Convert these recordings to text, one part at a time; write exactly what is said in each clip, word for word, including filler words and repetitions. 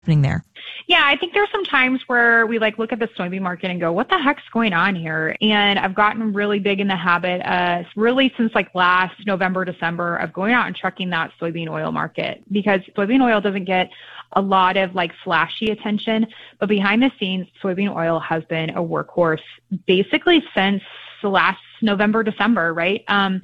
happening there? Yeah, I think there's some times where we like look at the soybean market and go, what the heck's going on here? And I've gotten really big in the habit, uh, really since like last November, December, of going out and checking that soybean oil market, because soybean oil doesn't get a lot of like flashy attention, but behind the scenes, soybean oil has been a workhorse basically since the last November, December, right? Um,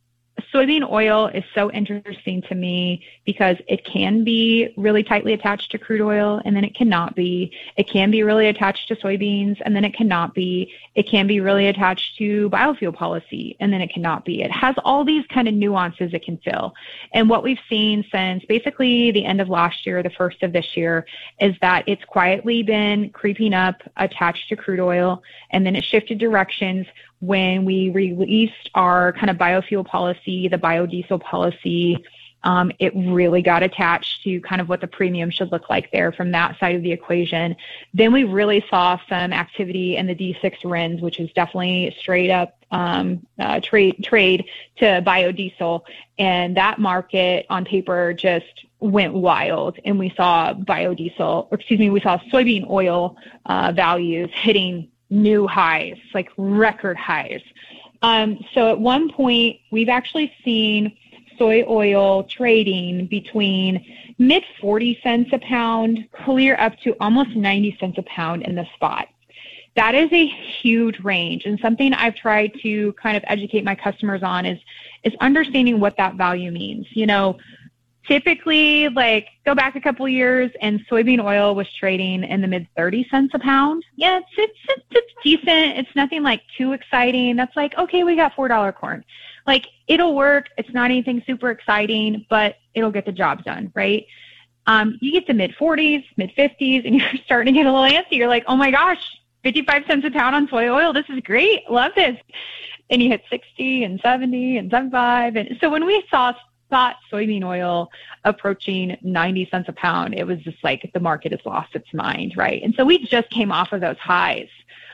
Soybean oil is so interesting to me because it can be really tightly attached to crude oil, and then it cannot be. It can be really attached to soybeans, and then it cannot be. It can be really attached to biofuel policy, and then it cannot be. It has all these kind of nuances it can fill. And what we've seen since basically the end of last year, the first of this year, is that it's quietly been creeping up attached to crude oil, and then it shifted directions when we released our kind of biofuel policy, the biodiesel policy. Um, it really got attached to kind of what the premium should look like there from that side of the equation. Then we really saw some activity in the D six R I Ns, which is definitely straight up um, uh, trade trade to biodiesel. And that market on paper just went wild. And we saw biodiesel, or excuse me, we saw soybean oil uh, values hitting new highs, like record highs. Um, so at one point, we've actually seen soy oil trading between mid forty cents a pound, clear up to almost ninety cents a pound in the spot. That is a huge range, and something I've tried to kind of educate my customers on is, is understanding what that value means. You know, typically, like, go back a couple years and soybean oil was trading in the mid thirty cents a pound. Yeah, it's, it's, it's, it's decent. It's nothing like too exciting. That's like, okay, we got four dollar corn. Like, it'll work. It's not anything super exciting, but it'll get the job done, right? Um, you get to mid forties, mid fifties, and you're starting to get a little antsy. You're like, oh my gosh, fifty-five cents a pound on soy oil. This is great. Love this. And you hit sixty and seventy and seventy-five. And so when we saw thought soybean oil approaching ninety cents a pound, it was just like the market has lost its mind, right? And so we just came off of those highs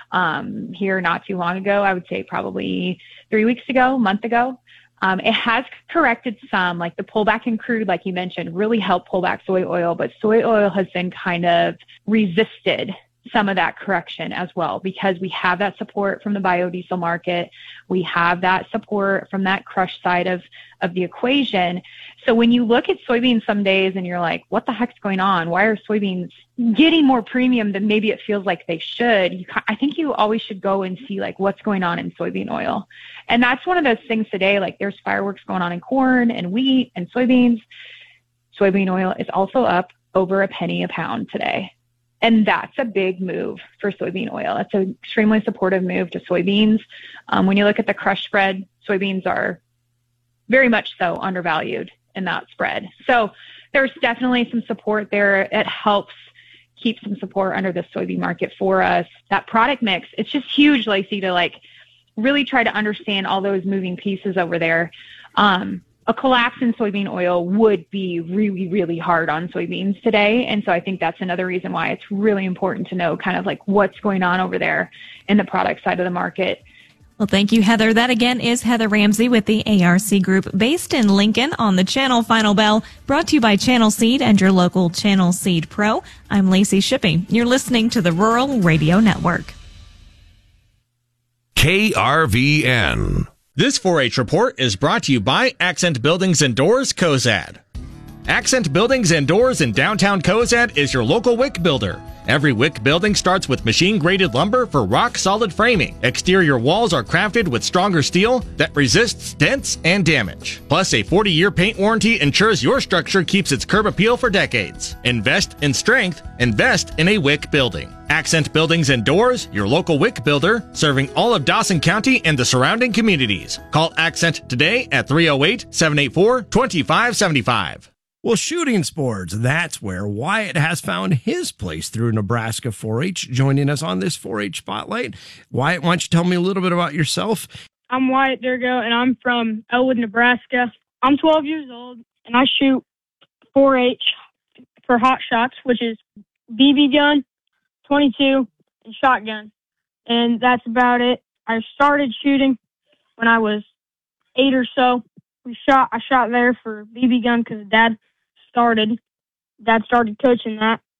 um, here not too long ago. I would say probably three weeks ago, a month ago. Um, it has corrected some, like the pullback in crude, like you mentioned, really helped pull back soy oil, but soy oil has been kind of resisted some of that correction as well, because we have that support from the biodiesel market. We have that support from that crush side of, of the equation. So when you look at soybeans some days and you're like, what the heck's going on? Why are soybeans getting more premium than maybe it feels like they should? You, I think you always should go and see like what's going on in soybean oil. And that's one of those things today, like there's fireworks going on in corn and wheat and soybeans. Soybean oil is also up over a penny a pound today. And that's a big move for soybean oil. It's an extremely supportive move to soybeans. Um, when you look at the crush spread, soybeans are very much so undervalued in that spread. So there's definitely some support there. It helps keep some support under the soybean market for us. That product mix, it's just huge, Lacey, to like really try to understand all those moving pieces over there. Um, A collapse in soybean oil would be really, really hard on soybeans today. And so I think that's another reason why it's really important to know kind of like what's going on over there in the product side of the market. Well, thank you, Heather. That again is Heather Ramsey with the A R C Group based in Lincoln on the Channel Final Bell, brought to you by Channel Seed and your local Channel Seed Pro. I'm Lacey Shippey. You're listening to the Rural Radio Network. K R V N. This four H report is brought to you by Accent Buildings and Doors, Cozad. Accent Buildings and Doors in downtown Cozad is your local wick builder. Every wick building starts with machine-graded lumber for rock-solid framing. Exterior walls are crafted with stronger steel that resists dents and damage. Plus, a forty-year paint warranty ensures your structure keeps its curb appeal for decades. Invest in strength. Invest in a wick building. Accent Buildings and Doors, your local wick builder, serving all of Dawson County and the surrounding communities. Call Accent today at three oh eight, seven eight four, two five seven five. Well, shooting sports, that's where Wyatt has found his place through Nebraska four H, joining us on this four H Spotlight. Wyatt, why don't you tell me a little bit about yourself? I'm Wyatt Durgo, and I'm from Elwood, Nebraska. I'm twelve years old, and I shoot four H for Hot Shots, which is B B gun, twenty-two, and shotgun. And that's about it. I started shooting when I was eight or so. We shot. I shot there for B B gun because Dad started. Dad started coaching that.